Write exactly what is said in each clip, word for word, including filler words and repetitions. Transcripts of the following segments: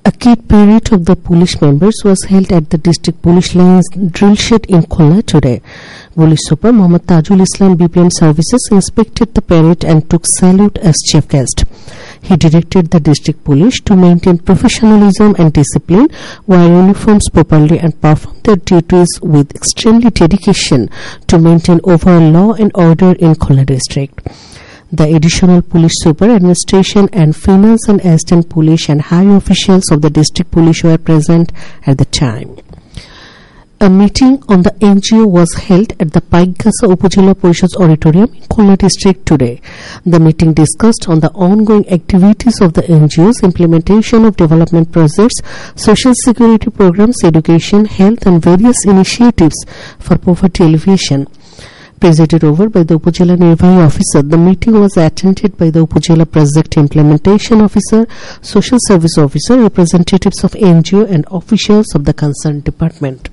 A kit parade of the police members was held at the district police line's drill shed in Khulna today. Police Super Mohammad Tajul Islam B P M Services inspected the parade and took salute as chief guest. He directed the district police to maintain professionalism and discipline, wear uniforms properly and perform their duties with extremely dedication to maintain overall law and order in Khulna district. The additional police super, administration and finance and assistant police and high officials of the district police were present at the time. A meeting on the N G O was held at the Paikgasa Upazila Porishad Auditorium in Khulna district today. The meeting discussed on the ongoing activities of the N G Os, implementation of development projects, social security programs, education, health and various initiatives for poverty alleviation. Presided over by the Upazila Nirvahi Officer, the meeting was attended by the Upazila Project Implementation Officer, Social Service Officer, representatives of N G O and officials of the concerned department.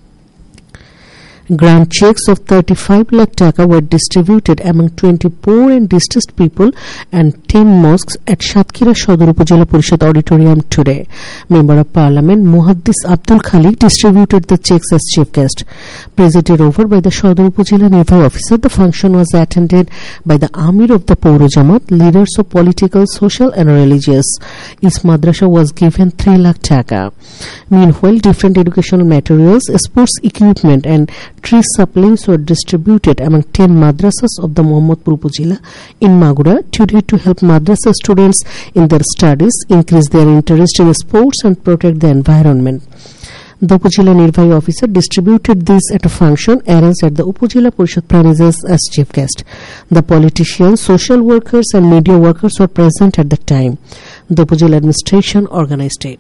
Grant checks of thirty-five lakh taka were distributed among twenty poor and distressed people and ten mosques at Shatkira Shodor Upazila Porishad Auditorium today. Member of Parliament Muhaddis Abdul Khalik distributed the checks as chief guest. Presided over by the Shodor Upazila Nirvahi Officer, the function was attended by the Amir of the Pauro Jamaat, leaders of political, social and religious. Each madrasa was given three lakh taka. Meanwhile, different educational materials, sports equipment and tree saplings were distributed among ten madrasas of the Mohammadpur Upazila in Magura today to help madrasa students in their studies, increase their interest in sports and protect the environment. The Upazila Nirvahi Officer distributed this at a function arranged at the Upazila Porishad premises as chief guest. The politicians, social workers and media workers were present at the time. The Upazila administration organized it.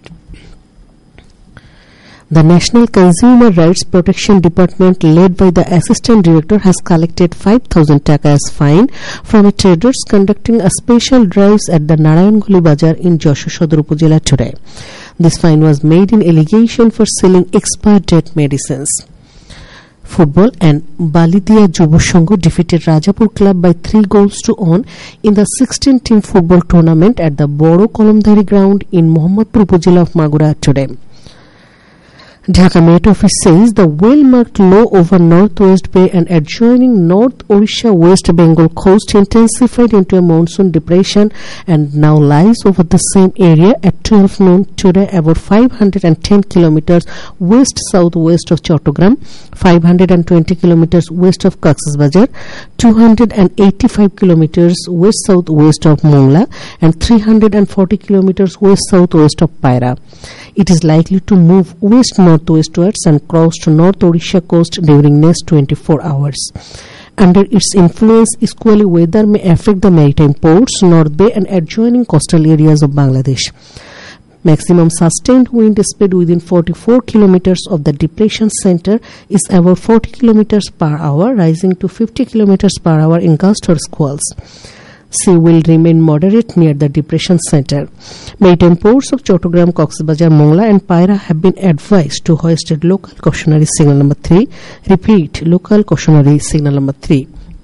The National Consumer Rights Protection Department, led by the Assistant Director, has collected five thousand taka as fine from traders conducting a special drives at the Narayanguli Bazar in Joshua Shodor Upazila today. This fine was made in allegation for selling expired date medicines. Football and Balidia Jubo Shongo defeated Rajapur Club by three goals to one in the sixteen team football tournament at the Boro Kolomdari ground in Mohammadpur Upazila of Magura today. Dhaka Met Office says the well-marked low over Northwest Bay and adjoining North Odisha West Bengal coast intensified into a monsoon depression and now lies over the same area at twelve noon today, about five hundred ten kilometers west-southwest of Chattogram, five hundred twenty kilometers west of Cox's Bazar, two hundred eighty-five kilometers west-southwest of Mongla, and three hundred forty kilometers west-southwest of Paira. It is likely to move west-northwestwards and cross to North Odisha coast during next twenty-four hours. Under its influence, equally weather may affect the maritime ports, North Bay and adjoining coastal areas of Bangladesh. Maximum sustained wind speed within forty-four kilometers of the depression center is about forty kilometers per hour, rising to fifty kilometers per hour in gusts or squalls. Sea will remain moderate near the depression center. Maritime ports of Chattogram, Cox's Bazar, Mongla and Paira have been advised to hoist local cautionary signal number three. Repeat, local cautionary signal number three.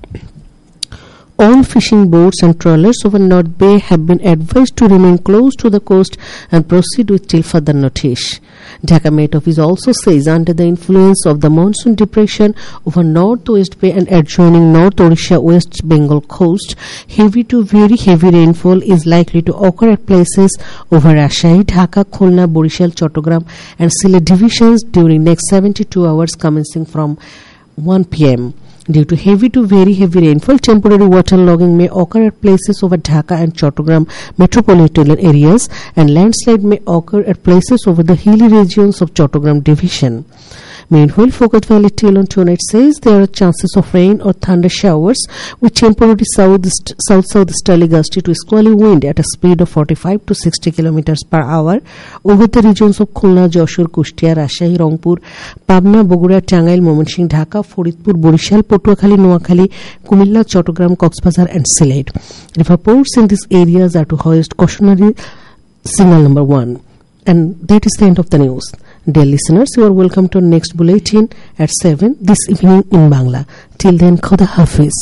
All fishing boats and trawlers over North Bay have been advised to remain close to the coast and proceed with till further notice. Dhaka Met Office also says under the influence of the monsoon depression over Northwest Bay and adjoining North Odisha West Bengal coast, heavy to very heavy rainfall is likely to occur at places over Rajshahi, Dhaka, Khulna, Borishal, Chattogram and Sylhet divisions during next seventy-two hours commencing from one p m Due to heavy to very heavy rainfall, temporary waterlogging may occur at places over Dhaka and Chattogram metropolitan areas, and landslide may occur at places over the hilly regions of Chattogram division. Meanwhile, Phokat Valley till on tonight says there are chances of rain or thunder showers with temporary south-south-southeasterly gusty to easterly wind at a speed of forty-five to sixty kilometers per hour over the regions of Khulna, Joshua, Kushtia, Rajshahi, Rangpur, Pabna, Bogura, Tangail, Moyonsinh, Dhaka, Faridpur, Borishal, Patuakhali, Noakhali, Kumilla, Chattogram, Cox's Bazar and Sylhet. River ports in these areas are to hoist cautionary signal number one. And that is the end of the news. Dear listeners, you are welcome to our next bulletin at seven this evening in Bangla. Till then, Khuda Hafiz.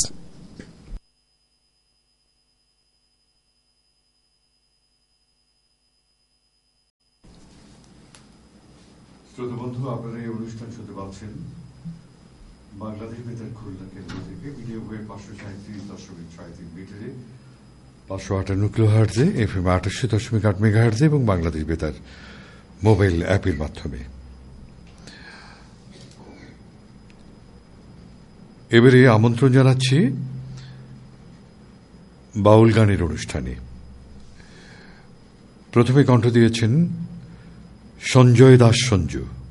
শ্রোতা বন্ধু, আপনারা এই অনুষ্ঠান শুনতে পাচ্ছেন বাংলাদেশ বেতার খুলনা কেন্দ্র থেকে ভিডিও ওয়েব পাঁচশো সাঁত্রিশ দশমিক ছয় তিন মিটারে, পাঁচশো আটান্ন কিলো হার্টজে, এফ এম আটাশি দশমিক আট মেগা হার্টজে এবং বাংলাদেশ বেতার মোবাইল অ্যাপের মাধ্যমে। এবারে আমন্ত্রণ জানাচ্ছি বাউল গানের অনুষ্ঠানে। প্রথমে কণ্ঠ দিয়েছেন সঞ্জয় দাস সঞ্জু।